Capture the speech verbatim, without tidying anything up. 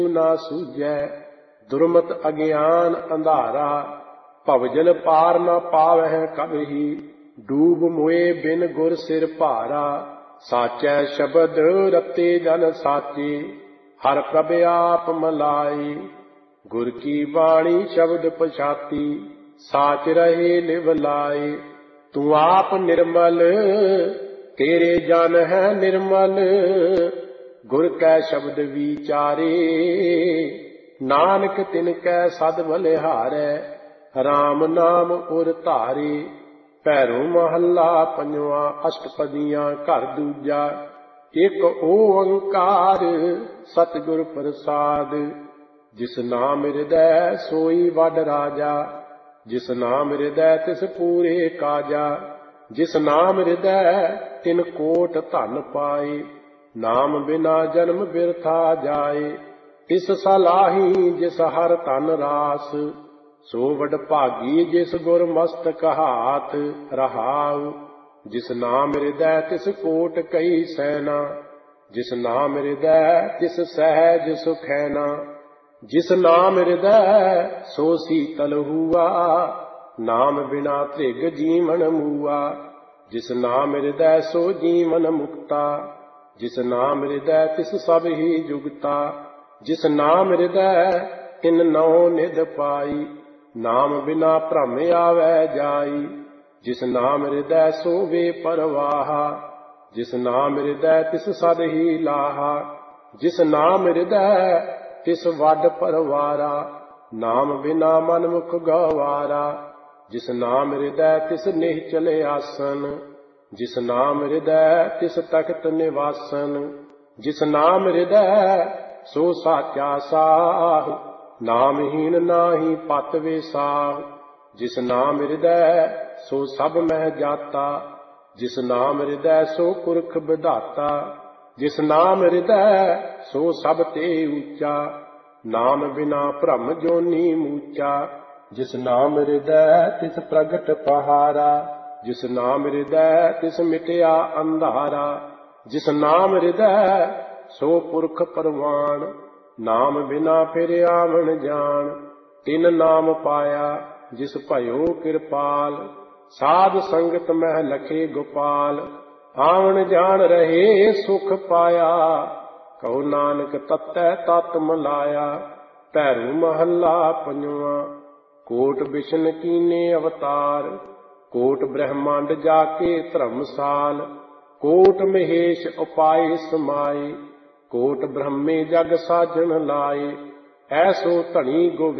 ना सूझै। दुर्मत अज्ञान अंधारा, भवजल पार न पावह कबहि। डूब मोए बिन गुर सिर भारा, साचै शब्द रते जन साचे। हर प्रभ आप मलाए, गुर की बाणी शब्द पछाती। साच रहे लिव लाए, तू आप निर्मल, तेरे जन है निर्मल। गुर कै शब्द विचारे, नानक तिनकै सद बलिहारै। राम नाम उर धारे, भैरो महला पंजवा। अष्टपदियां घर दूजा, एक ओंकार सतगुर प्रसाद। जिस नाम हृदय सोई वड राजा, जिस नाम हृदय तिस पूरे काजा। जिस नाम हृदय तिन कोट धन पाए, नाम बिना जन्म बिरथा जाए। तिस सलाही जिस हर तन रास, सो वड भागी जिस गुर मस्तक हाथ। रहाउ जिस नाम हृदय तिस कोट कई सैना, जिस नाम हृदय तिस सहज सुखैना। जिस नाम हृदय सो शीतल हुआ, नाम बिना त्रिग जीवन मुआ। जिस नाम हृदय सो जीवन मुक्ता, जिस नाम हृदय तिस सब ही जुगता। जिस नाम हृदय तिन नौ निध पाई, नाम बिना भ्रम आवै जाई। जिस नाम हृदय सो वे परवाहा, जिस नाम हृदय तिस सद ही लाहा। जिस नाम हृदय तिस वड परवारा, नाम बिना मन मुख गवारा। जिस नाम हृदय तिस निश्चल आसन, जिस नाम हृदय तिस तख्त निवासन। जिस नाम हृदय सो साचा साह, नामहीन नाहि पत विसाह। जिस नाम हृदय सो सब मह जाता, जिस नाम हृदय सो पुरख विधाता। जिस नाम हृदय सो सब ते ऊंचा, नाम बिना भ्रम जोनी मूचा। जिस नाम हृदय तिस प्रगट पहारा, जिस नाम हृदय तिस मिटया अंधारा। जिस नाम हृदय सो पुरख परवान, नाम बिना फिर आवन जान। तिन नाम पाया जिस भयो कृपाल, साध संगत मह लखे गोपाल। आवन जान रहे सुख पाया, कहो नानक तत्तै तत् मलाया। भैरू महला पंजवा, कोट बिशन कीने अवतार। कोट ब्रह्मांड जाके धर्मसाल, कोट महेश उपाय समाए। कोट ब्रह्मे जग साजन लाए, ऐसो धनी गोविंद